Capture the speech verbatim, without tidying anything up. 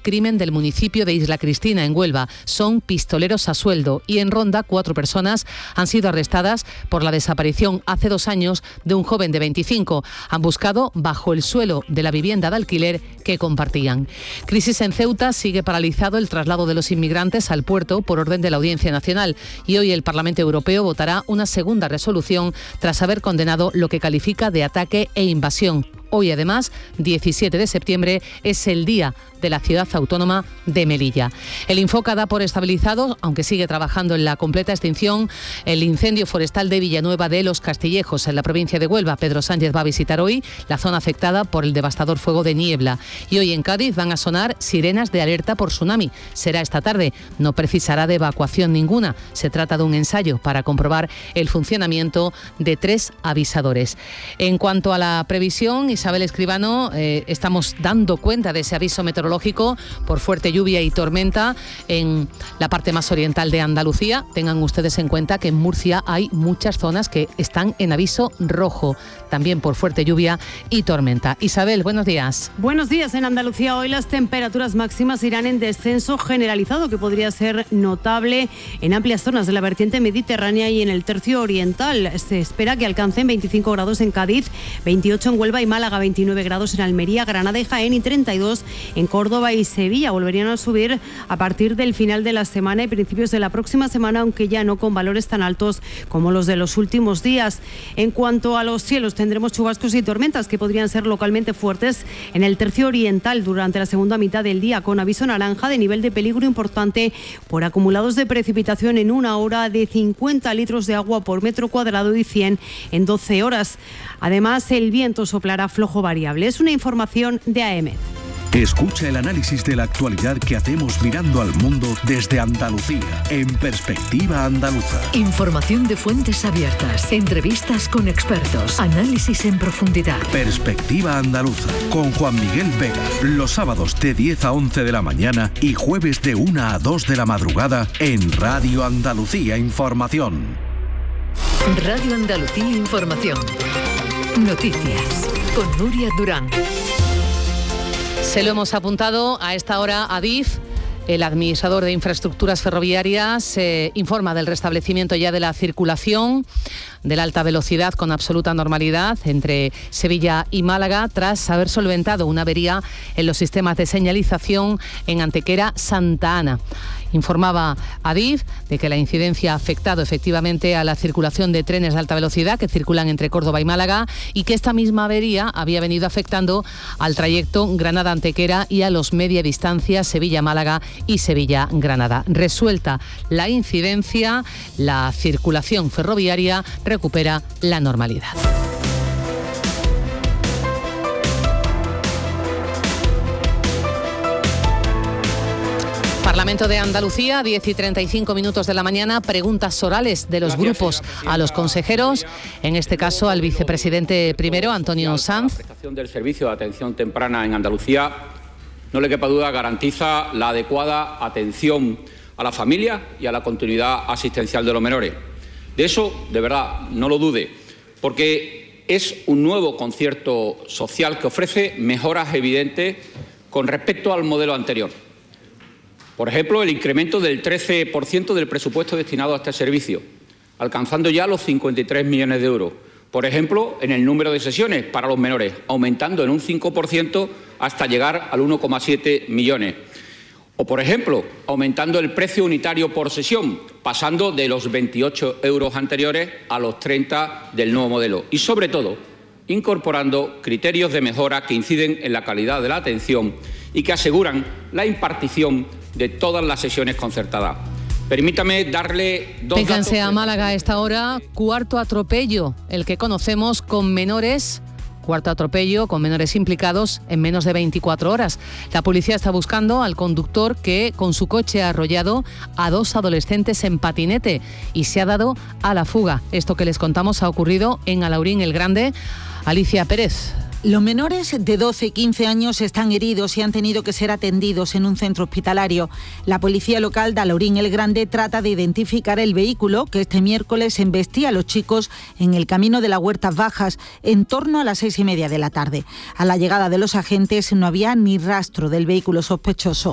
crimen del municipio de Isla Cristina, en Huelva. Son pistoleros a sueldo y en Ronda cuatro personas han sido arrestadas por la desaparición hace dos años de un joven de veinticinco. Han buscado bajo el suelo de la vivienda de alquiler que compartían. Crisis en Ceuta. Sigue paralizado el traslado de los inmigrantes al puerto por orden de la Audiencia Nacional y hoy el Parlamento Europeo votará una segunda resolución tras haber condenado lo que califica de ataque e invasión. Hoy, además, diecisiete de septiembre, es el día de la ciudad autónoma de Melilla. El Infoca da por estabilizado, aunque sigue trabajando en la completa extinción, el incendio forestal de Villanueva de los Castillejos, en la provincia de Huelva. Pedro Sánchez va a visitar hoy la zona afectada por el devastador fuego de niebla. Y hoy en Cádiz van a sonar sirenas de alerta por tsunami. Será esta tarde. No precisará de evacuación ninguna. Se trata de un ensayo para comprobar el funcionamiento de tres avisadores. En cuanto a la previsión, Isabel Escribano, eh, estamos dando cuenta de ese aviso meteorológico por fuerte lluvia y tormenta en la parte más oriental de Andalucía. Tengan ustedes en cuenta que en Murcia hay muchas zonas que están en aviso rojo, también por fuerte lluvia y tormenta. Isabel, buenos días. Buenos días. En Andalucía hoy las temperaturas máximas irán en descenso generalizado, que podría ser notable en amplias zonas de la vertiente mediterránea y en el tercio oriental. Se espera que alcancen veinticinco grados en Cádiz, veintiocho en Huelva y Málaga, veintinueve grados en Almería, Granada y Jaén y treinta y dos en Córdoba y Sevilla. Volverían a subir a partir del final de la semana y principios de la próxima semana, aunque ya no con valores tan altos como los de los últimos días. En cuanto a los cielos, tendremos chubascos y tormentas que podrían ser localmente fuertes en el tercio oriental durante la segunda mitad del día, con aviso naranja de nivel de peligro importante por acumulados de precipitación en una hora de cincuenta litros de agua por metro cuadrado y cien en doce horas. Además, el viento soplará flojo variable. Es una información de A E M E D. Escucha el análisis de la actualidad que hacemos mirando al mundo desde Andalucía, en Perspectiva Andaluza. Información de fuentes abiertas, entrevistas con expertos, análisis en profundidad. Perspectiva Andaluza, con Juan Miguel Vega, los sábados de diez a once de la mañana y jueves de una a dos de la madrugada en Radio Andalucía Información. Radio Andalucía Información. Noticias con Nuria Durán. Se lo hemos apuntado a esta hora a Adif. El administrador de infraestructuras ferroviarias eh, informa del restablecimiento ya de la circulación de la alta velocidad con absoluta normalidad entre Sevilla y Málaga tras haber solventado una avería en los sistemas de señalización en Antequera, Santa Ana. Informaba Adif de que la incidencia ha afectado efectivamente a la circulación de trenes de alta velocidad que circulan entre Córdoba y Málaga y que esta misma avería había venido afectando al trayecto Granada-Antequera y a los media distancia Sevilla-Málaga y Sevilla-Granada. Resuelta la incidencia, la circulación ferroviaria recupera la normalidad. Parlamento de Andalucía, diez y treinta y cinco minutos de la mañana, preguntas orales de los grupos a los consejeros, en este caso al vicepresidente primero, Antonio Sanz. La prestación del servicio de atención temprana en Andalucía, no le quepa duda, garantiza la adecuada atención a la familia y a la continuidad asistencial de los menores. De eso, de verdad, no lo dude, porque es un nuevo concierto social que ofrece mejoras evidentes con respecto al modelo anterior. Por ejemplo, el incremento del trece por ciento del presupuesto destinado a este servicio, alcanzando ya los cincuenta y tres millones de euros. Por ejemplo, en el número de sesiones para los menores, aumentando en un cinco por ciento hasta llegar al uno coma siete millones. O, por ejemplo, aumentando el precio unitario por sesión, pasando de los veintiocho euros anteriores a los treinta del nuevo modelo. Y, sobre todo, incorporando criterios de mejora que inciden en la calidad de la atención y que aseguran la impartición de todas las sesiones concertadas. Permítame darle dos Vénganse datos. a Málaga a esta hora, cuarto atropello, el que conocemos con menores, cuarto atropello con menores implicados en menos de veinticuatro horas. La policía está buscando al conductor que con su coche ha arrollado a dos adolescentes en patinete y se ha dado a la fuga. Esto que les contamos ha ocurrido en Alaurín el Grande. Alicia Pérez. Los menores de doce y quince años están heridos y han tenido que ser atendidos en un centro hospitalario. La policía local de Alaurín el Grande trata de identificar el vehículo que este miércoles embestía a los chicos en el camino de las Huertas Bajas en torno a las seis y media de la tarde. A la llegada de los agentes no había ni rastro del vehículo sospechoso.